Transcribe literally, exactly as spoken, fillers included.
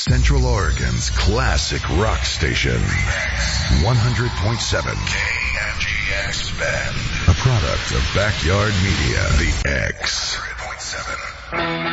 Central Oregon's classic rock station. one hundred point seven K N G X Bend. A product of Backyard Media. The X. one hundred point seven